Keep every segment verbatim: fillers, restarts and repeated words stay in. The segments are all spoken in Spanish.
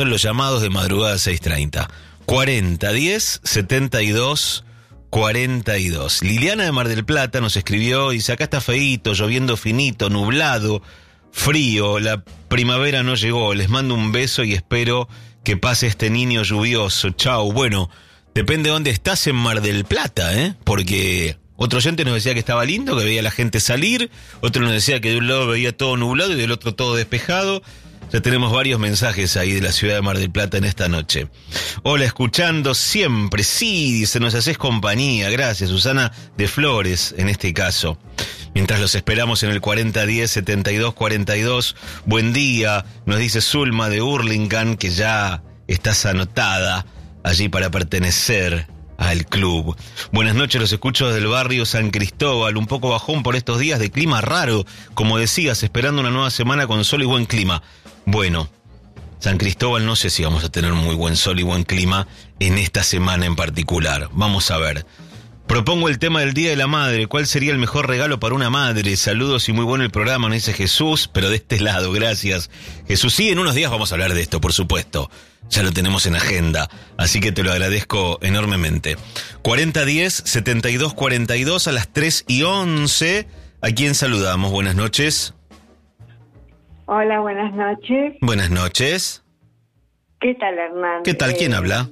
Los llamados de madrugada seis treinta. cuarenta diez setenta y dos cuarenta y dos. Liliana de Mar del Plata nos escribió y dice: acá está feíto, lloviendo finito, nublado, frío, la primavera no llegó. Les mando un beso y espero que pase este niño lluvioso. Chau. Bueno, depende de dónde estás en Mar del Plata, ¿eh? Porque otro oyente nos decía que estaba lindo, que veía a la gente salir. Otro nos decía que de un lado veía todo nublado y del otro todo despejado. Ya tenemos varios mensajes ahí de la ciudad de Mar del Plata en esta noche. Hola, escuchando siempre. Sí, dice, nos haces compañía. Gracias, Susana de Flores, en este caso. Mientras los esperamos en el cuarenta diez setenta y dos cuarenta y dos. Buen día, nos dice Zulma de Hurlingham, que ya estás anotada allí para pertenecer al club. Buenas noches, los escucho desde el barrio San Cristóbal, un poco bajón por estos días de clima raro, como decías, esperando una nueva semana con sol y buen clima. Bueno, San Cristóbal no sé si vamos a tener muy buen sol y buen clima en esta semana en particular. Vamos a ver. Propongo el tema del Día de la Madre. ¿Cuál sería el mejor regalo para una madre? Saludos y muy bueno el programa, nos dice Jesús, pero de este lado, gracias. Jesús, sí, en unos días vamos a hablar de esto, por supuesto. Ya lo tenemos en agenda, así que te lo agradezco enormemente. cuarenta diez setenta y dos cuarenta y dos a las tres y once. ¿A quién saludamos? Buenas noches. Hola, buenas noches. Buenas noches. ¿Qué tal, Hernán? ¿Qué tal? ¿Quién eh, habla?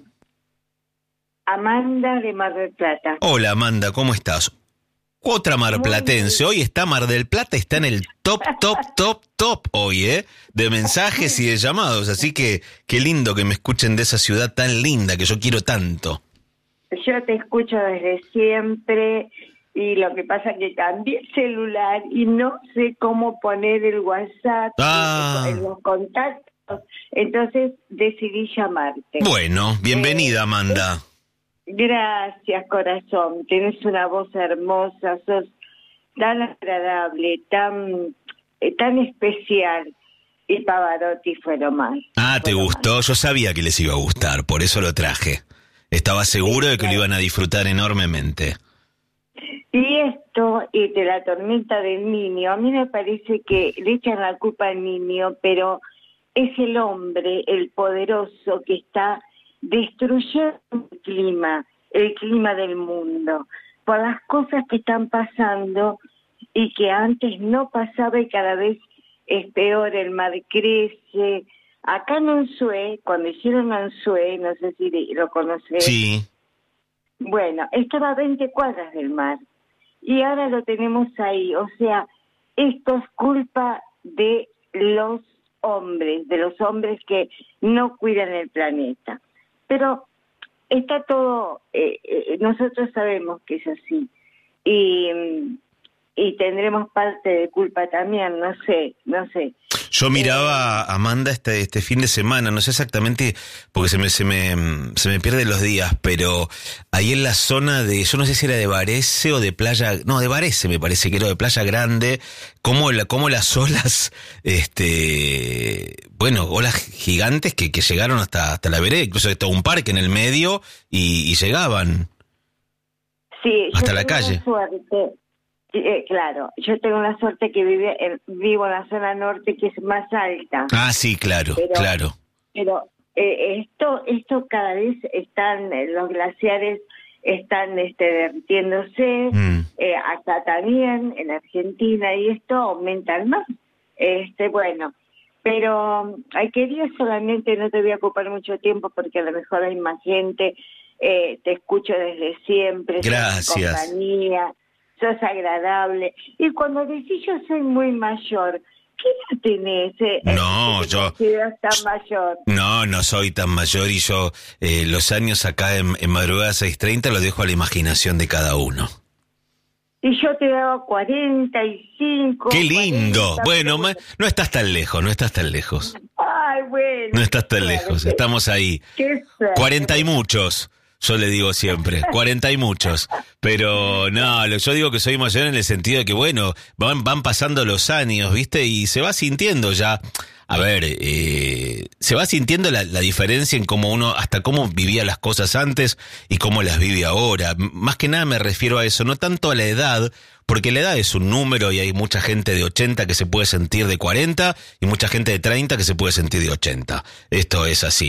Amanda de Mar del Plata. Hola, Amanda, ¿cómo estás? Otra marplatense. Hoy está Mar del Plata, está en el top, top, top, top hoy, ¿eh? De mensajes y de llamados. Así que qué lindo que me escuchen de esa ciudad tan linda que yo quiero tanto. Yo te escucho desde siempre y lo que pasa es que cambié el celular y no sé cómo poner el WhatsApp ah. en los contactos. Entonces decidí llamarte. Bueno, bienvenida, Amanda. Eh, Gracias, corazón. Tienes una voz hermosa, sos tan agradable, tan eh, tan especial. Y Pavarotti fue lo más. Ah, ¿te fue gustó? más. Yo sabía que les iba a gustar, por eso lo traje. Estaba seguro de que lo iban a disfrutar enormemente. Y esto, y de la tormenta del niño, a mí me parece que le echan la culpa al niño, pero es el hombre, el poderoso, que está destruyendo el clima, el clima del mundo, por las cosas que están pasando y que antes no pasaba y cada vez es peor, el mar crece. Acá en Ansue, cuando hicieron Ansue, no sé si lo conocés. Sí. Bueno, estaba a veinte cuadras del mar y ahora lo tenemos ahí. O sea, esto es culpa de los hombres, de los hombres que no cuidan el planeta. Pero está todo, eh, eh, nosotros sabemos que es así y, y tendremos parte de culpa también, no sé, no sé. Yo miraba a Amanda este, este fin de semana, no sé exactamente, porque se me, se me, se me pierden los días, pero ahí en la zona de, yo no sé si era de Varese o de Playa, no, de Varese me parece que era de Playa Grande, como la, como las olas, este, bueno, olas gigantes que, que llegaron hasta, hasta la vereda, incluso estaba un parque en el medio y, y llegaban sí, hasta la calle. Suerte. Eh, claro, yo tengo la suerte que vive en, vivo en la zona norte, que es más alta. Ah, sí, claro, pero, claro. Pero eh, esto esto cada vez están, los glaciares están este, derritiéndose, mm. eh, acá también, en Argentina, y esto aumenta el mar. Este, bueno, pero hay quería solamente, no te voy a ocupar mucho tiempo porque a lo mejor hay más gente, eh, te escucho desde siempre. Gracias. Compañía. Sos agradable. Y cuando decís yo soy muy mayor, ¿qué edad tenés? Eh? No, yo... tan mayor? No, no soy tan mayor y yo eh, los años acá en, en Madrugada seis treinta los dejo a la imaginación de cada uno. Y yo te daba cuarenta y cinco. ¡Qué lindo! cuarenta, bueno, ma, no estás tan lejos, no estás tan lejos. Ay, bueno. No estás tan claro, lejos, qué, estamos ahí. Qué cuarenta y muchos. yo le digo siempre, cuarenta y muchos. Pero no, lo- yo digo que soy mayor en el sentido de que, bueno, van, van pasando los años, ¿viste? Y se va sintiendo ya. A ver, eh, se va sintiendo la, la diferencia en cómo uno, hasta cómo vivía las cosas antes y cómo las vive ahora. M- Más que nada me refiero a eso, no tanto a la edad, porque la edad es un número y hay mucha gente de ochenta que se puede sentir de cuarenta y mucha gente de treinta que se puede sentir de ochenta. Esto es así.